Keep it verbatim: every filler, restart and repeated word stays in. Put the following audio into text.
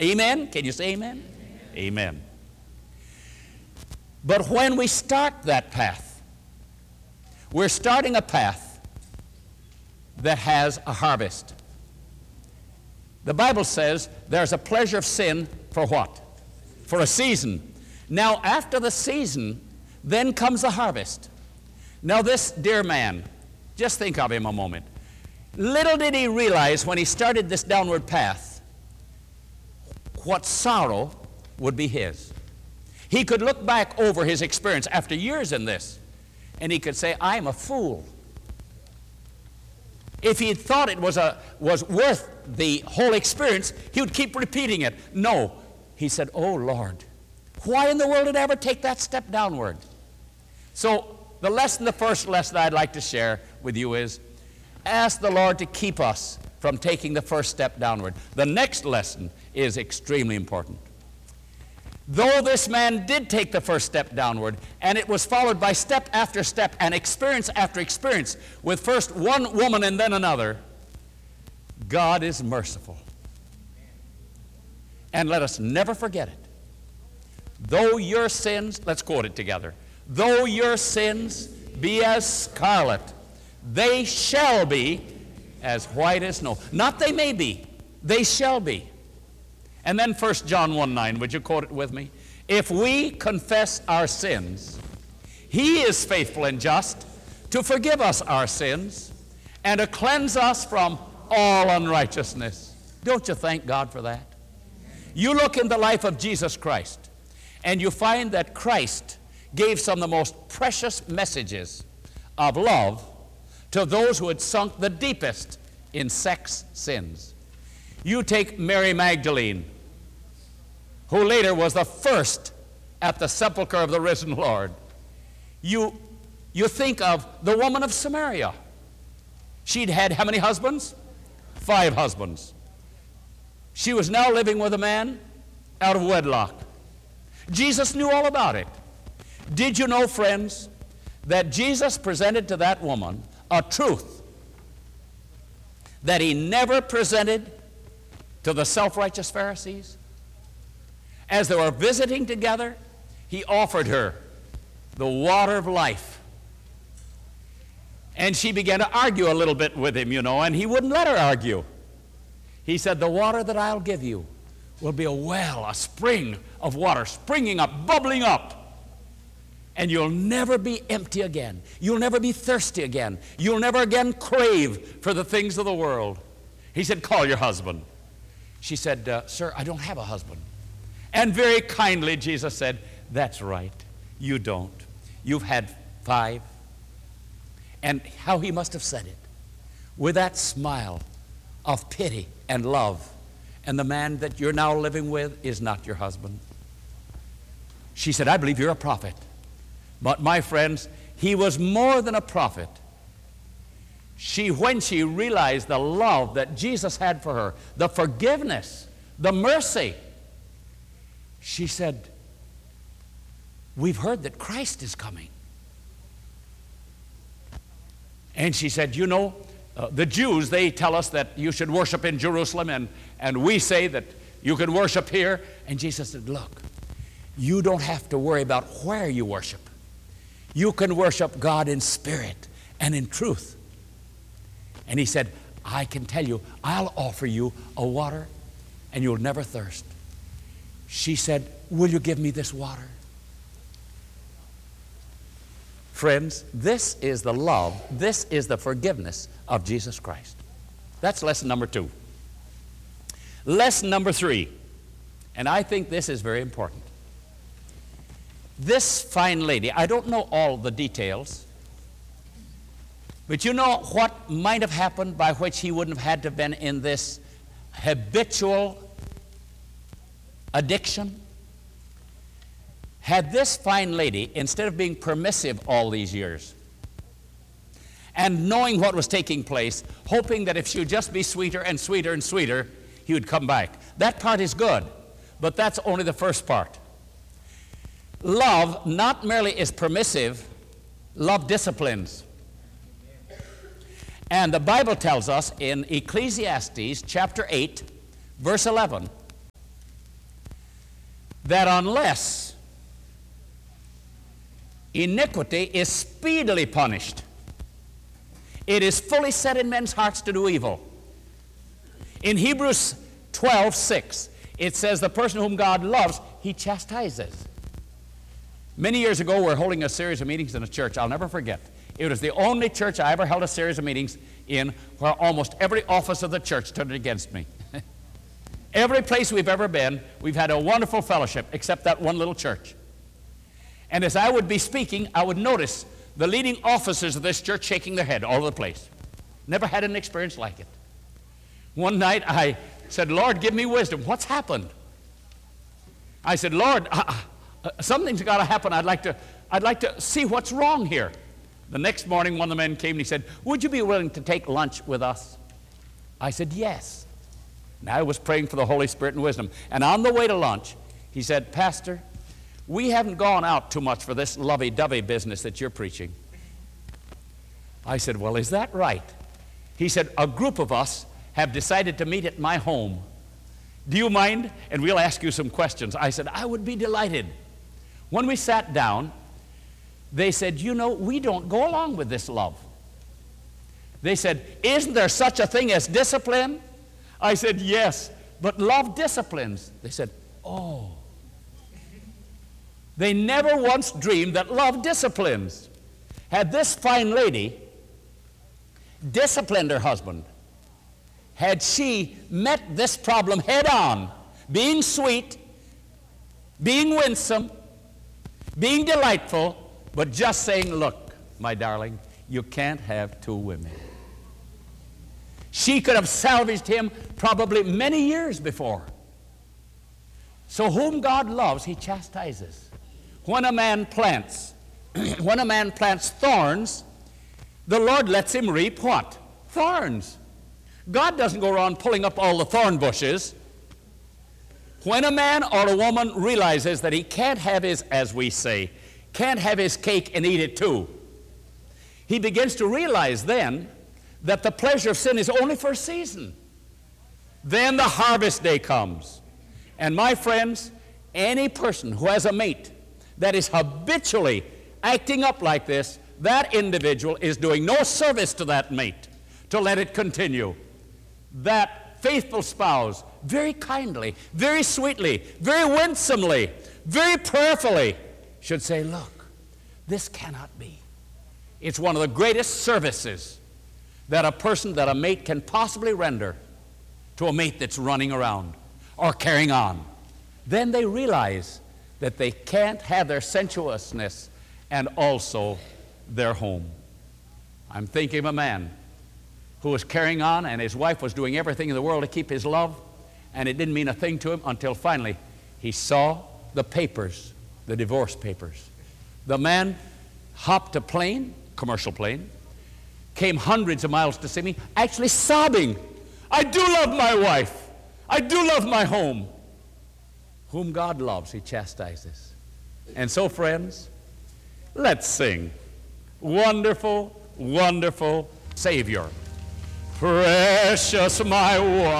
Amen? Can you say amen? Amen. Amen. But when we start that path, we're starting a path that has a harvest. The Bible says there's a pleasure of sin for what? For a season. Now, after the season, then comes the harvest. Now, this dear man, just think of him a moment. Little did he realize when he started this downward path what sorrow would be his. He could look back over his experience after years in this, and he could say, I'm a fool. If he had thought it was, a, was worth the whole experience, he would keep repeating it. No. He said, oh, Lord, why in the world did I ever take that step downward? So the lesson, the first lesson I'd like to share with you is, ask the Lord to keep us from taking the first step downward. The next lesson is extremely important. Though this man did take the first step downward, and it was followed by step after step and experience after experience, with first one woman and then another, God is merciful. And let us never forget it. Though your sins, let's quote it together, though your sins be as scarlet, they shall be as white as snow. Not they may be, they shall be. And then First John one nine, would you quote it with me? If we confess our sins, He is faithful and just to forgive us our sins and to cleanse us from all unrighteousness. Don't you thank God for that? You look in the life of Jesus Christ, and you find that Christ gave some of the most precious messages of love to those who had sunk the deepest in sex sins. You take Mary Magdalene, who later was the first at the sepulchre of the risen Lord. You, you think of the woman of Samaria. She'd had how many husbands? Five husbands. She was now living with a man out of wedlock. Jesus knew all about it. Did you know, friends, that Jesus presented to that woman a truth that He never presented to the self-righteous Pharisees? As they were visiting together, He offered her the water of life. And she began to argue a little bit with Him, you know, and He wouldn't let her argue. He said, the water that I'll give you will be a well, a spring of water, springing up, bubbling up. And you'll never be empty again. You'll never be thirsty again. You'll never again crave for the things of the world. He said, call your husband. She said, uh, sir, I don't have a husband. And very kindly Jesus said, that's right, you don't. You've had five. And how He must have said it, with that smile of pity and love. And the man that you're now living with is not your husband. She said, I believe you're a prophet. But my friends, he was more than a prophet. She, when she realized the love that Jesus had for her, the forgiveness, the mercy, she said, we've heard that Christ is coming. And she said, you know, uh, the Jews, they tell us that you should worship in Jerusalem, and, and we say that you can worship here. And Jesus said, look, you don't have to worry about where you worship. You can worship God in spirit and in truth. And He said, I can tell you, I'll offer you a water and you'll never thirst. She said, will you give me this water? Friends, this is the love, this is the forgiveness of Jesus Christ. That's lesson number two. Lesson number three, and I think this is very important. This fine lady, I don't know all the details, but you know what might have happened by which he wouldn't have had to have been in this habitual addiction? Had this fine lady, instead of being permissive all these years and knowing what was taking place, hoping that if she would just be sweeter and sweeter and sweeter, he would come back. That part is good, but that's only the first part. Love not merely is permissive, love disciplines. And the Bible tells us in Ecclesiastes chapter eight, verse eleven, that unless iniquity is speedily punished, it is fully set in men's hearts to do evil. In Hebrews twelve six, it says the person whom God loves, he chastises. Many years ago, we were holding a series of meetings in a church I'll never forget. It was the only church I ever held a series of meetings in where almost every office of the church turned against me. Every place we've ever been, we've had a wonderful fellowship, except that one little church. And as I would be speaking, I would notice the leading officers of this church shaking their head all over the place. Never had an experience like it. One night I said, Lord, give me wisdom. What's happened? I said, Lord, uh, uh, something's got to happen. I'd like to, I'd like to see what's wrong here. The next morning, one of the men came and he said, would you be willing to take lunch with us? I said, yes. And I was praying for the Holy Spirit and wisdom. And on the way to lunch, he said, Pastor, we haven't gone out too much for this lovey-dovey business that you're preaching. I said, well, is that right? He said, a group of us have decided to meet at my home. Do you mind? And we'll ask you some questions. I said, I would be delighted. When we sat down, they said, you know, we don't go along with this love. They said, isn't there such a thing as discipline? I said, yes, but love disciplines. They said, oh. They never once dreamed that love disciplines. Had this fine lady disciplined her husband, had she met this problem head on, being sweet, being winsome, being delightful, but just saying, look, my darling, you can't have two women. She could have salvaged him probably many years before. So whom God loves, he chastises. When a man plants, when a man plants thorns, the Lord lets him reap what? Thorns. God doesn't go around pulling up all the thorn bushes. When a man or a woman realizes that he can't have his, as we say, can't have his cake and eat it too, he begins to realize then that the pleasure of sin is only for a season. Then the harvest day comes. And my friends, any person who has a mate that is habitually acting up like this, that individual is doing no service to that mate to let it continue. That faithful spouse, very kindly, very sweetly, very winsomely, very prayerfully, should say, look, this cannot be. It's one of the greatest services that a person, that a mate can possibly render to a mate that's running around or carrying on. Then they realize that they can't have their sensuousness and also their home. I'm thinking of a man who was carrying on, and his wife was doing everything in the world to keep his love, and it didn't mean a thing to him until finally he saw the papers, the divorce papers. The man hopped a plane, commercial plane, came hundreds of miles to see me, actually sobbing. I do love my wife. I do love my home. Whom God loves, he chastises. And so, friends, let's sing. Wonderful, wonderful Savior. Precious my one.